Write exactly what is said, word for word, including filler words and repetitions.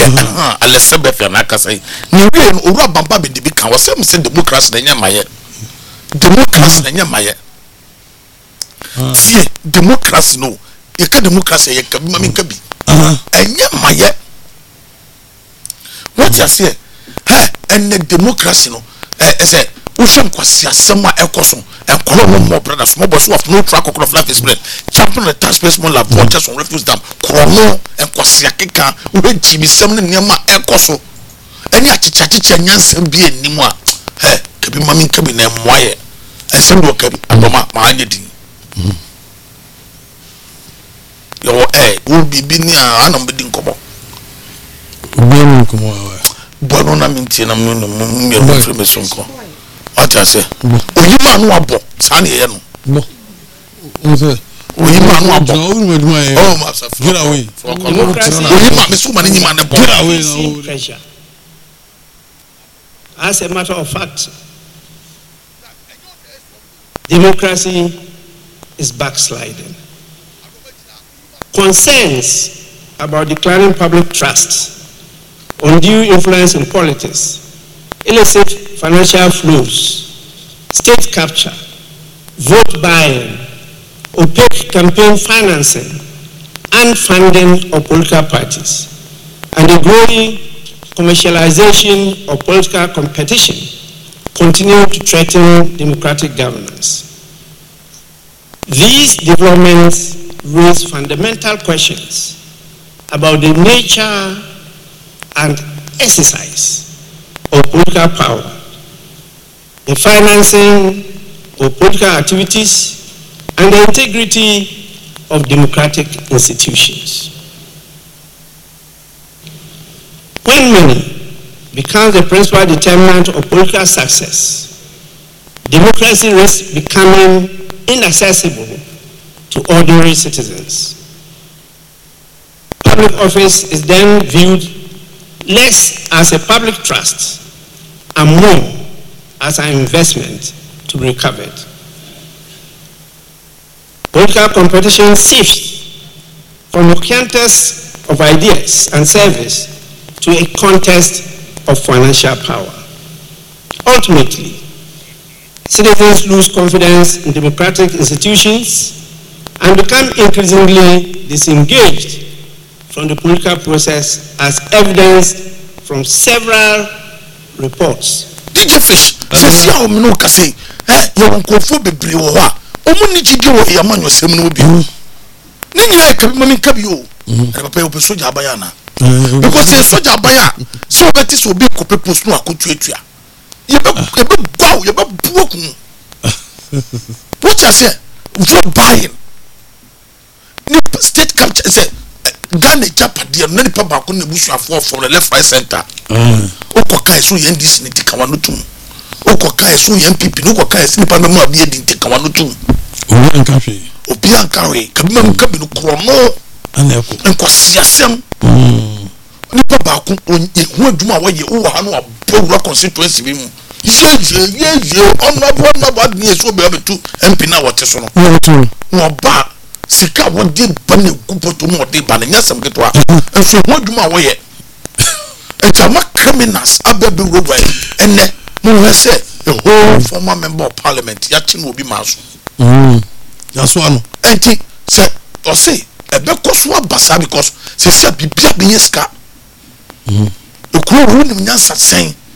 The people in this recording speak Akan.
ah Elizabeth ya naka say ni we no owura bamba be dibi kan wasem say democracy na nya maye democracy na nya maye see democracy no e ka democracy ye ka bi ma mi ka bi enya maye what you say ha and democracy no eh say Usham kwasi asema ekoso enkolo no more brother small boys who have no track of life is bread champion the taxpayers mon laboratories on refuse dam krono enkwasi akeka we jibi sem ne niam ekoso eni achicha achicha nyansam bi enimu a he kebi mami nkabi na moye esem do kebi adoma ma anye din yo eh wo bibi ni anam bi din komo bi ni komo bono na minti na mu no mu me no frame sonko what I say oyima no abo san ye no no o oyima no abo oh ma sa get away oyima me so mani nyima na bo get away as a matter of fact democracy is backsliding. Concerns about declaring public trust, undue influence in politics, illicit financial flows, state capture, vote buying, opaque campaign financing, and funding of political parties, and the growing commercialization of political competition continue to threaten democratic governance. These developments raise fundamental questions about the nature and exercise of political power, the financing of political activities, and the integrity of democratic institutions. When money becomes the principal determinant of political success, democracy risks becoming inaccessible to ordinary citizens. Public office is then viewed less as a public trust and more as an investment to be recovered. Political competition shifts from a contest of ideas and service to a contest of financial power. Ultimately, citizens lose confidence in democratic institutions and become increasingly disengaged from the political process, as evidenced from several reports. D J Fish, sisi a omino kase, eh, ya wankofo bebre wo ho a, omo ni gidi wo ya manyo sem no bi. Ni nyina ka bi mami ka bi o. E papa yo peso ja abaya na. Because e soja abaya, so beti so bi kope post no akotuatua. Ye be ye be gwaw, ye be buoku. What you say? Vote buying. Ni state capture say Ghana Japadia no nipa ba ko na busuafo from the left right center. Mm. Okoka eso ye ndisi ni tika wano tum. Okoka eso ye M P P no okoka eso nipa me ma bi e din tika wano tum. Obi anka hwe. Obi anka hwe. Kabima nka bi no krono. Ana eko. Enko siasem. Mm. Nipa ba ko hu adwuma wo ye wo ha no abowura constituency bi mu. Ye ye ye ye onabo onabo adni eso be abetu M P na wote so no. Wo ba sika wodi bane gupoto mo de bane nyasam ketwa enso ho dwuma wo ye etama criminals ababe roadway enne mo hese a whole former member of parliament ya chi no obi maso mm ya so ano enti se o say ebe koso abasa because se se bibia be yeska mm okuro ru nim nyansa sen